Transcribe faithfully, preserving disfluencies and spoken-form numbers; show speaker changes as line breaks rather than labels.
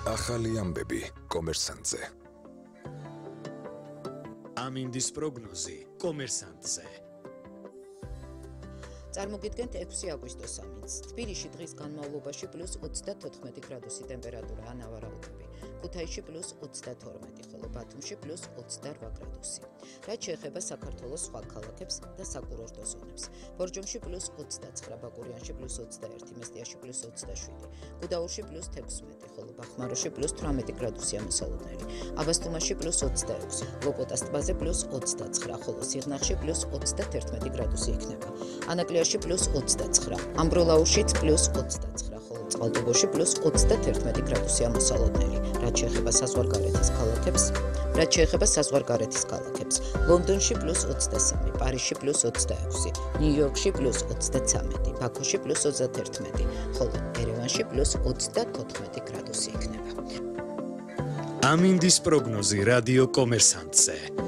ახალი ამბები კომერსანტზე.
ამინდის პროგნოზი კომერსანტზე.
წარმოგიდგენთ ექვსი აგვისტოს ამინდს. თბილისში დღის განმავლობაში პლუს ოცდათოთხმეტი გრადუსი ტემპერატურა ანავარაუდები. ქუთაისში პლუს ოცდათორმეტი, ხოლო ბათუმში პლუს ოცდარვა გრადუსი. რაც შეეხება საქართველოს სხვა ქალაქებს და საკურორტო ზონებს. ბორჯომში პლუს ოცდაცხრა, ბაკურიანში პლუს ოცდაერთი, მესტიაში პლუს ოცდაშვიდი, გუდაურში პლუს თექვსმეტი, ხოლო ბახმაროში პლუს თვრამეტი გრადუსია მოსალოდნელი. აბასთუმანში პლუს ოცდაექვსი, ლოპოტას ტბაზე პლუს ოცდაცხრა, ხოლო სიღნაღში პლუს ოცდათერთმეტი გრადუსი იქნება. ანაკლიაში პლუს ოცდაცხრა, ამბროლაურშიც პლუს ოცდაცხრა, ხოლო წყალტუბოში პლუს ოცდათერთმეტი გრადუსია მოსალოდნელი. რაც შეეხება საზღვარგარეთის ქალაქებს, რაც შეეხება საზღვარგარეთის ქალაქებს, ლონდონში პლუს ოცდასამი, პარიზში პლუს ოცდაექვსი, ნიუ-იორკში პლუს ოცდაცამეტი, ბაქოში პლუს ოცდათერთმეტი, ხოლო ერევანში პლუს ოცდათოთხმეტი გრადუსი იქნება.
ამინდის პროგნოზი რადიო კომერსანტზე.